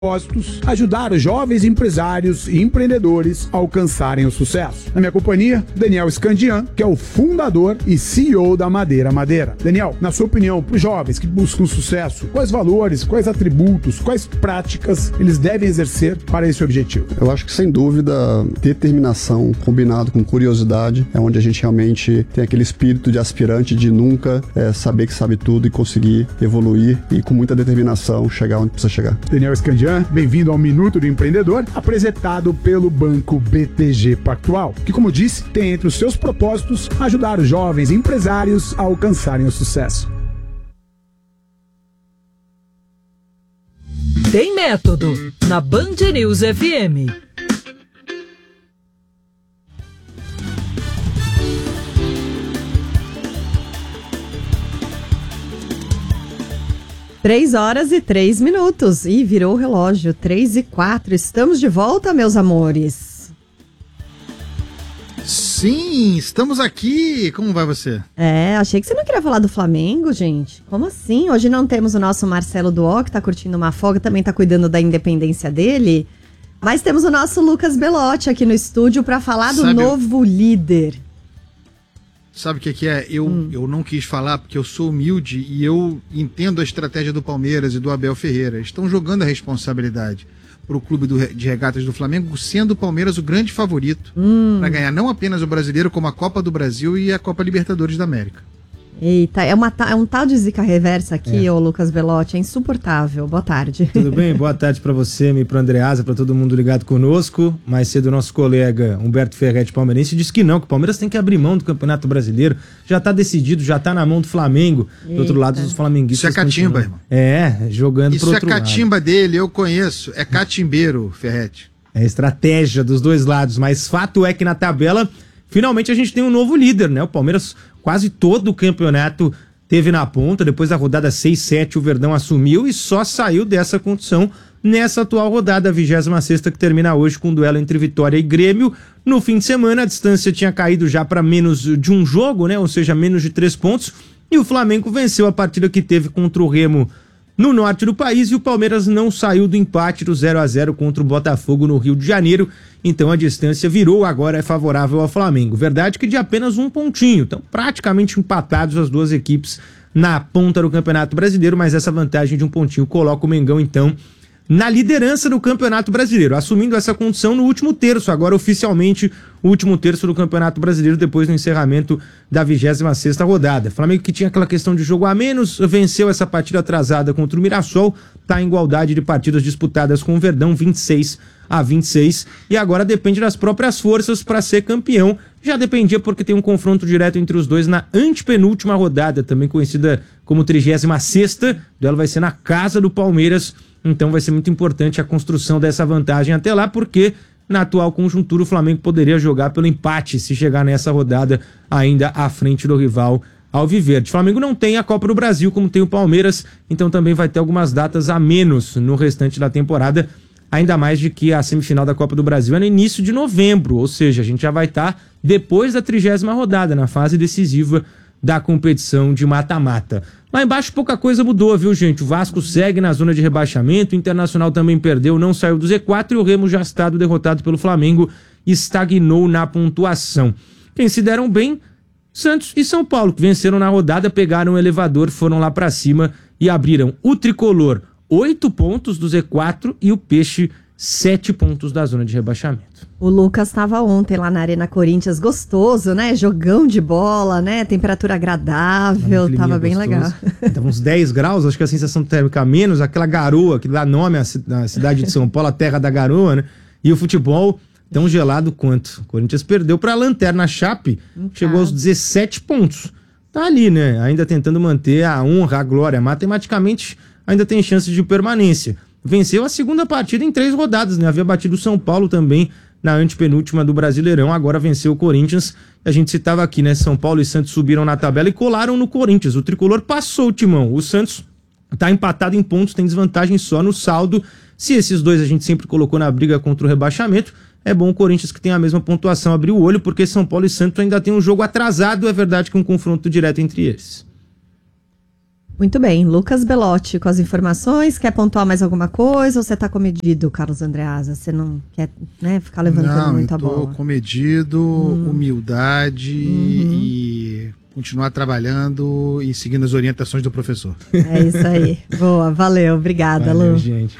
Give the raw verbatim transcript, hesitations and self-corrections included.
propósitos, ajudar os jovens empresários e empreendedores a alcançarem o sucesso. Na minha companhia, Daniel Scandian, que é o fundador e C E O da Madeira Madeira. Daniel, na sua opinião, para os jovens que buscam sucesso, quais valores, quais atributos, quais práticas eles devem exercer para esse objetivo? Eu acho que, sem dúvida, determinação combinado com curiosidade é onde a gente realmente tem aquele espírito de aspirante, de nunca é, saber que sabe tudo e conseguir evoluir e, com muita determinação, chegar onde precisa chegar. Daniel Scandian, bem-vindo ao Minuto do Empreendedor, apresentado pelo Banco B T G Pactual, que, como disse, tem entre os seus propósitos ajudar os jovens empresários a alcançarem o sucesso. Tem método na Band News F M. Três horas e três minutos. E virou o relógio. Três e quatro. Estamos de volta, meus amores. Sim, estamos aqui. Como vai você? É, achei que você não queria falar do Flamengo, gente. Como assim? Hoje não temos o nosso Marcelo Duó, que tá curtindo uma folga, também tá cuidando da independência dele. Mas temos o nosso Lucas Belotti aqui no estúdio para falar do Sabe, novo líder. Sabe o que, que é? Eu, hum. eu não quis falar porque eu sou humilde e eu entendo a estratégia do Palmeiras e do Abel Ferreira. Estão jogando a responsabilidade para o clube do, de regatas do Flamengo, sendo o Palmeiras o grande favorito hum. para ganhar não apenas o Brasileiro, como a Copa do Brasil e a Copa Libertadores da América. Eita, é, uma, é um tal de zica reversa aqui, é. ô Lucas Belotti, é insuportável. Boa tarde. Tudo bem? Boa tarde para você, e para o Andreasa, para todo mundo ligado conosco. Mais cedo o nosso colega Humberto Ferretti, palmeirense, disse que não, que o Palmeiras tem que abrir mão do Campeonato Brasileiro. Já tá decidido, já tá na mão do Flamengo. Eita. Do outro lado, os flamenguistas... Isso é catimba, irmão. É, jogando Isso pro outro lado. Isso é catimba dele, eu conheço. É catimbeiro, Ferretti. É estratégia dos dois lados, mas fato é que na tabela, finalmente a gente tem um novo líder, né? O Palmeiras... Quase todo o campeonato teve na ponta. Depois da rodada seis, sete, o Verdão assumiu e só saiu dessa condição nessa atual rodada, a vigésima sexta, que termina hoje com um duelo entre Vitória e Grêmio. No fim de semana, a distância tinha caído já para menos de um jogo, né? Ou seja, menos de três pontos. E o Flamengo venceu a partida que teve contra o Remo no norte do país, e o Palmeiras não saiu do empate do zero a zero contra o Botafogo no Rio de Janeiro. Então a distância virou, agora é favorável ao Flamengo. Verdade que de apenas um pontinho, então praticamente empatados as duas equipes na ponta do Campeonato Brasileiro, mas essa vantagem de um pontinho coloca o Mengão então na liderança do Campeonato Brasileiro, assumindo essa condição no último terço, agora oficialmente o último terço do Campeonato Brasileiro, depois do encerramento da vigésima sexta rodada. Flamengo, que tinha aquela questão de jogo a menos, venceu essa partida atrasada contra o Mirassol, está em igualdade de partidas disputadas com o Verdão, vinte e seis a vinte e seis, e agora depende das próprias forças para ser campeão. Já dependia porque tem um confronto direto entre os dois na antepenúltima rodada, também conhecida como trigésima sexta. O duelo vai ser na casa do Palmeiras, então vai ser muito importante a construção dessa vantagem até lá, porque na atual conjuntura o Flamengo poderia jogar pelo empate se chegar nessa rodada ainda à frente do rival alviverde. O Flamengo não tem a Copa do Brasil como tem o Palmeiras, então também vai ter algumas datas a menos no restante da temporada, ainda mais de que a semifinal da Copa do Brasil é no início de novembro, ou seja, a gente já vai estar depois da trigésima rodada, na fase decisiva da competição de mata-mata. Lá embaixo pouca coisa mudou, viu, gente? O Vasco segue na zona de rebaixamento, o Internacional também perdeu, não saiu do Z quatro, e o Remo, já estado derrotado pelo Flamengo, estagnou na pontuação. Quem se deram bem, Santos e São Paulo, que venceram na rodada, pegaram o elevador, foram lá pra cima e abriram o Tricolor oito pontos do Z quatro e o Peixe sete pontos da zona de rebaixamento. O Lucas estava ontem lá na Arena Corinthians, gostoso, né? Jogão de bola, né? Temperatura agradável, um tava bem gostoso. Legal. Tava uns dez graus, acho que a sensação térmica menos, aquela garoa que dá nome à cidade de São Paulo, a terra da garoa, né? E o futebol tão gelado quanto. O Corinthians perdeu para a Lanterna Chape, então, chegou aos dezessete pontos. Tá ali, né? Ainda tentando manter a honra, a glória. Matematicamente, ainda tem chance de permanência. Venceu a segunda partida em três rodadas, né? Havia batido o São Paulo também na antepenúltima do Brasileirão, agora venceu o Corinthians. A gente citava aqui, né? São Paulo e Santos subiram na tabela e colaram no Corinthians. O Tricolor passou o timão. O Santos tá empatado em pontos, tem desvantagem só no saldo. Se esses dois a gente sempre colocou na briga contra o rebaixamento, é bom o Corinthians, que tem a mesma pontuação, abrir o olho, porque São Paulo e Santos ainda tem um jogo atrasado. É verdade que um confronto direto entre eles. Muito bem, Lucas Belotti com as informações. Quer pontuar mais alguma coisa ou você tá comedido, Carlos Andreasa? Você não quer, né, ficar levantando não, muita eu tô bola? comedido, hum. humildade uhum. e continuar trabalhando e seguindo as orientações do professor. É isso aí. Boa, valeu. Obrigada, valeu, Lu. gente.